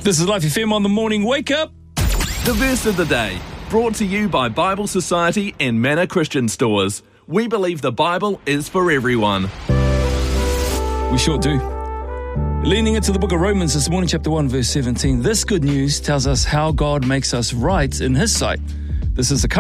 This is Life FM on the morning wake up. The verse of the day, brought to you by Bible Society and Manor Christian Stores. We believe the Bible is for everyone. We sure do. Leaning into the book of Romans this morning, chapter 1, verse 17. This good news tells us how God makes us right in His sight. This is the